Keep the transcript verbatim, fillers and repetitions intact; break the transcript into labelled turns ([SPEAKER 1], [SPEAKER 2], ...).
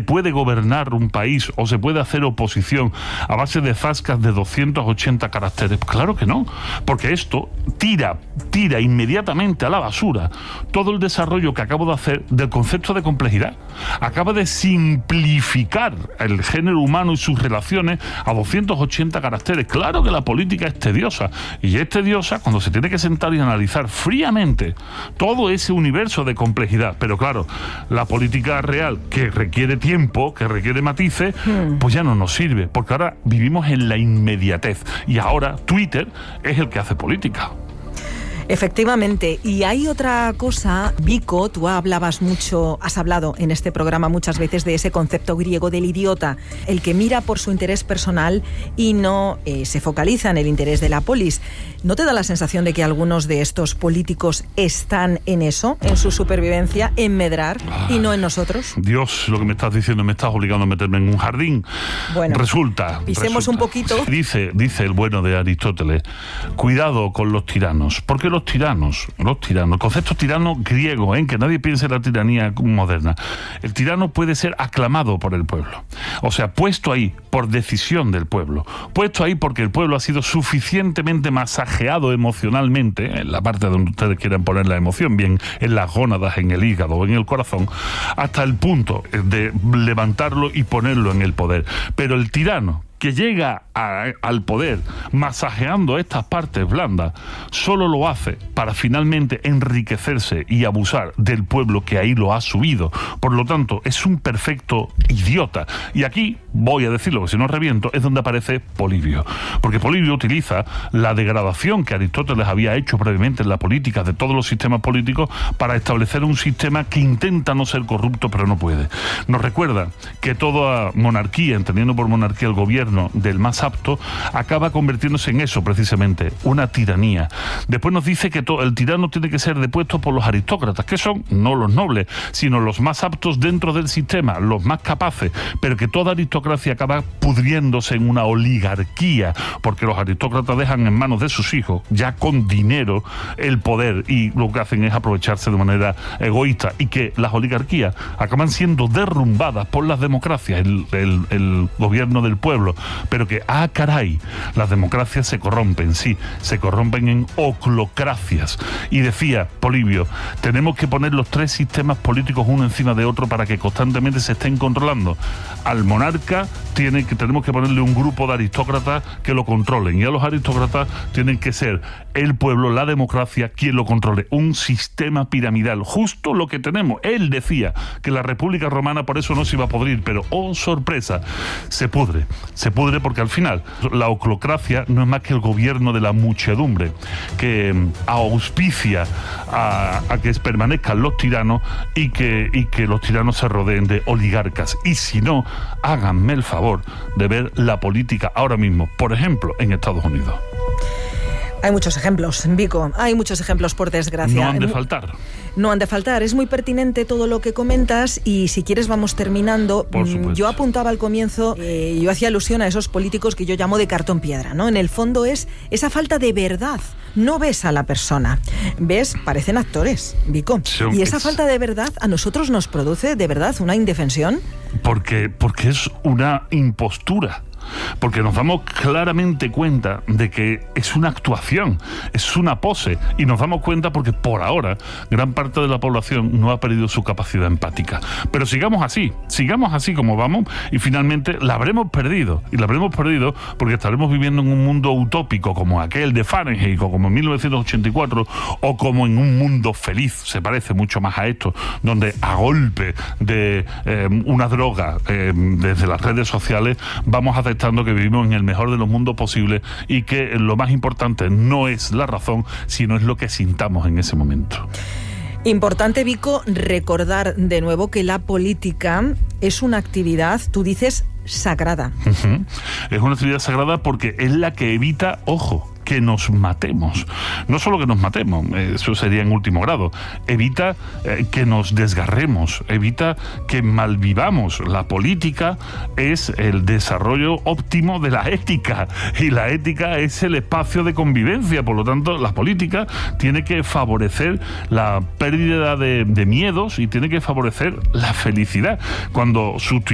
[SPEAKER 1] puede gobernar un país o se puede hacer oposición a base de zascas de doscientos ochenta caracteres? Claro que no, porque esto tira, tira inmediatamente a la basura todo el desarrollo que acabo de hacer del concepto de complejidad. Acaba de simplificar el género humano y sus relaciones a doscientos ochenta caracteres. Claro que la política es tediosa, y es tediosa cuando se tiene que sentar y analizar fríamente todo ese universo de complejidad. Pero claro, la política real, que requiere tiempo, que requiere matices, hmm. pues ya no nos sirve, porque ahora vivimos en la inmediatez, y ahora Twitter es el que hace política.
[SPEAKER 2] Efectivamente, y hay otra cosa, Vico, tú hablabas mucho, has hablado en este programa muchas veces de ese concepto griego del idiota, el que mira por su interés personal y no eh, se focaliza en el interés de la polis. ¿No te da la sensación de que algunos de estos políticos están en eso, en su supervivencia, en medrar, y no en nosotros?
[SPEAKER 1] Dios, lo que me estás diciendo, me estás obligando a meterme en un jardín. Bueno, resulta...
[SPEAKER 2] Pisemos
[SPEAKER 1] resulta,
[SPEAKER 2] un poquito.
[SPEAKER 1] Dice, dice el bueno de Aristóteles, cuidado con los tiranos, porque los tiranos, los tiranos, el concepto tirano griego, ¿eh? Que nadie piense en la tiranía moderna. El tirano puede ser aclamado por el pueblo, o sea, puesto ahí por decisión del pueblo, puesto ahí porque el pueblo ha sido suficientemente masajeado emocionalmente, en la parte donde ustedes quieran poner la emoción, bien en las gónadas, en el hígado o en el corazón, hasta el punto de levantarlo y ponerlo en el poder. Pero el tirano que llega a, al poder masajeando estas partes blandas, solo lo hace para finalmente enriquecerse y abusar del pueblo que ahí lo ha subido. Por lo tanto, es un perfecto idiota. Y aquí, voy a decirlo, que si no reviento, es donde aparece Polibio. Porque Polibio utiliza la degradación que Aristóteles había hecho previamente en la política de todos los sistemas políticos para establecer un sistema que intenta no ser corrupto, pero no puede. Nos recuerda que toda monarquía, entendiendo por monarquía el gobierno del más apto, acaba convirtiéndose en eso precisamente, una tiranía. Después nos dice que todo, el tirano tiene que ser depuesto por los aristócratas, que son no los nobles, sino los más aptos dentro del sistema, los más capaces, pero que toda aristocracia acaba pudriéndose en una oligarquía, porque los aristócratas dejan en manos de sus hijos, ya con dinero, el poder, y lo que hacen es aprovecharse de manera egoísta, y que las oligarquías acaban siendo derrumbadas por las democracias, el, el, el gobierno del pueblo. Pero que, ah, caray, las democracias se corrompen, sí, se corrompen en oclocracias. Y decía Polibio, tenemos que poner los tres sistemas políticos uno encima de otro para que constantemente se estén controlando. Al monarca tiene que, tenemos que ponerle un grupo de aristócratas que lo controlen, y a los aristócratas tienen que ser el pueblo, la democracia, quien lo controle. Un sistema piramidal, justo lo que tenemos. Él decía que la República Romana por eso no se iba a podrir, pero, oh sorpresa, se pudre. Se pudre porque al final la oclocracia no es más que el gobierno de la muchedumbre, que auspicia a, a que permanezcan los tiranos y que, y que los tiranos se rodeen de oligarcas. Y si no, háganme el favor de ver la política ahora mismo, por ejemplo, en Estados Unidos.
[SPEAKER 2] Hay muchos ejemplos, Vico, hay muchos ejemplos, por desgracia.
[SPEAKER 1] No han de faltar.
[SPEAKER 2] No han de faltar, es muy pertinente todo lo que comentas, y si quieres vamos terminando.
[SPEAKER 1] Por supuesto.
[SPEAKER 2] Yo apuntaba al comienzo, eh, yo hacía alusión a esos políticos que yo llamo de cartón piedra, ¿no? En el fondo es esa falta de verdad. No ves a la persona, ves, parecen actores, Vico.
[SPEAKER 1] Son,
[SPEAKER 2] y esa
[SPEAKER 1] es...
[SPEAKER 2] falta de verdad a nosotros nos produce, de verdad, una indefensión.
[SPEAKER 1] Porque, porque es una impostura. Porque nos damos claramente cuenta de que es una actuación, es una pose, y nos damos cuenta porque por ahora gran parte de la población no ha perdido su capacidad empática. Pero sigamos así, sigamos así como vamos, y finalmente la habremos perdido, y la habremos perdido porque estaremos viviendo en un mundo utópico como aquel de Fahrenheit, o como en mil novecientos ochenta y cuatro, o como en un mundo feliz, se parece mucho más a esto, donde a golpe de eh, una droga eh, desde las redes sociales vamos a que vivimos en el mejor de los mundos posibles, y que lo más importante no es la razón, sino es lo que sintamos en ese momento.
[SPEAKER 2] Importante, Vico, recordar de nuevo que la política es una actividad, tú dices, sagrada.
[SPEAKER 1] Uh-huh. Es una actividad sagrada porque es la que evita, ojo, que nos matemos. No solo que nos matemos, eso sería en último grado, evita eh, que nos desgarremos, evita que malvivamos. La política es el desarrollo óptimo de la ética, y la ética es el espacio de convivencia. Por lo tanto, la política tiene que favorecer la pérdida de, de miedos, y tiene que favorecer la felicidad. Cuando sustituimos